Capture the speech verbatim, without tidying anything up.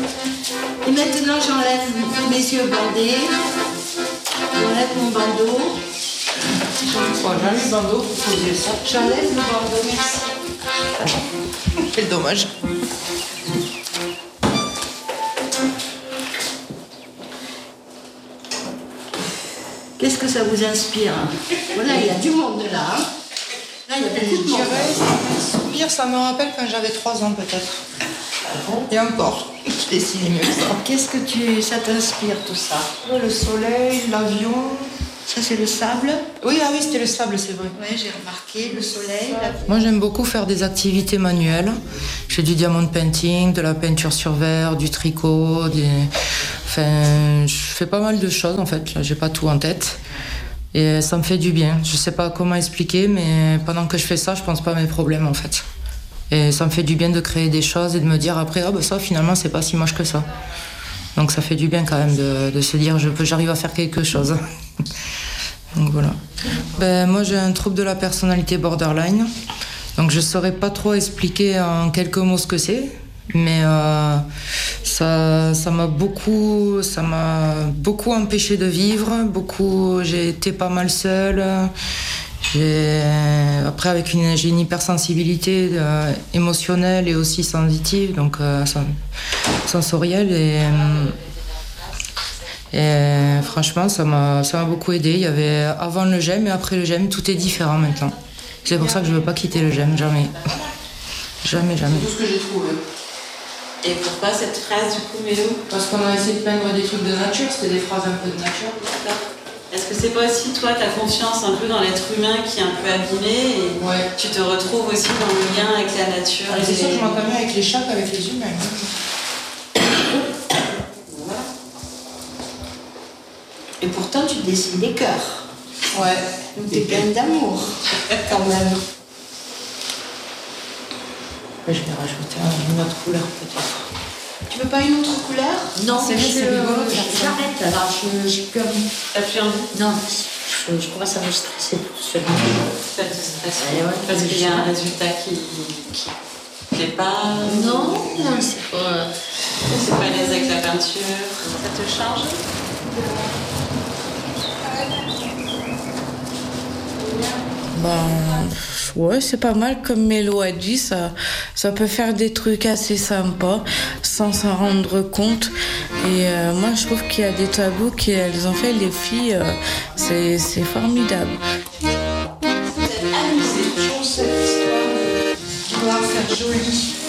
Et maintenant, j'enlève mes yeux bandés. J'enlève mon bandeau. Voilà, le bandeau, vous posez ça. J'enlève le bandeau, merci. Quel dommage. Qu'est-ce que ça vous inspire? Voilà, il y a du monde là. Hein. Là, il y a beaucoup de monde. Ça m'inspire, ça me rappelle quand j'avais trois ans peut-être. Et encore, je dessinais mieux que ça. Qu'est-ce que tu, ça t'inspire tout ça? Le soleil, l'avion. Ça, c'est le sable? Oui, ah oui, c'était le sable, c'est vrai. Oui, j'ai remarqué, le soleil. La... Moi, j'aime beaucoup faire des activités manuelles. Je fais du diamond painting, de la peinture sur verre, du tricot. Des... Enfin, je fais pas mal de choses, en fait. Là, j'ai pas tout en tête. Et ça me fait du bien. Je sais pas comment expliquer, mais pendant que je fais ça, je pense pas à mes problèmes, en fait. Et ça me fait du bien de créer des choses et de me dire après, ah ben ça, finalement, c'est pas si moche que ça. Donc ça fait du bien quand même de, de se dire, je peux, j'arrive à faire quelque chose. Donc voilà. Ben, moi, j'ai un trouble de la personnalité borderline. Donc je saurais pas trop expliquer en quelques mots ce que c'est. Mais euh, ça, ça m'a beaucoup, ça m'a beaucoup empêché de vivre. Beaucoup, j'ai été pas mal seule. J'ai, après, avec une, j'ai une hypersensibilité euh, émotionnelle et aussi sensitive, donc euh, sensorielle. Et, et franchement, ça m'a, ça m'a beaucoup aidé. Il y avait avant le j'aime et après le j'aime, tout est différent maintenant. C'est pour ça que je veux pas quitter le j'aime, jamais. Jamais, jamais. C'est tout ce que j'ai trouvé. Et pourquoi cette phrase, du coup, Mélo? Parce qu'on a essayé de peindre des trucs de nature, c'était des phrases un peu de nature. Est-ce que c'est pas aussi, toi, ta confiance un peu dans l'être humain qui est un peu abîmé et ouais. Tu te retrouves aussi dans le lien avec la nature? Ah, c'est sûr que je m'entends bien avec les chats qu'avec les humains. Voilà. Et pourtant, tu dessines des cœurs. Ouais. Donc t'es pleine d'amour, quand même. Je vais rajouter une autre couleur peut-être. Tu veux pas une autre couleur? Non, c'est vrai, c'est rigolo. J'arrête là, je, j'ai plus envie. T'as plus envie? Non, je, je commence à me stresser tout seul. Ça te stresse Ouais, ouais, parce qu'il y a je- un résultat qui qui plaît pas? Non, non, c'est pas. C'est pas à l'aise avec la peinture? Ça te change? Ben, ouais, c'est pas mal comme Mélo a dit, ça, ça peut faire des trucs assez sympas sans s'en rendre compte. Et euh, moi, je trouve qu'il y a des tableaux qu'elles ont fait, les filles, euh, c'est, c'est formidable. Vous êtes amusés, toujours cette histoire de vouloir faire joli.